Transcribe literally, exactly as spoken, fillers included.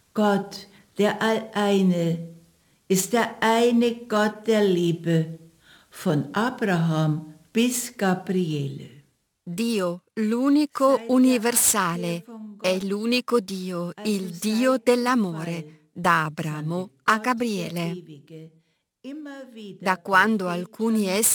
Gott, der Alleine, ist der eine Gott der Liebe, von Abraham bis Gabriele. Dio, l'unico universale, è l'unico Dio, il Dio dell'amore, da Abramo a Gabriele. Da quando alcuni esseri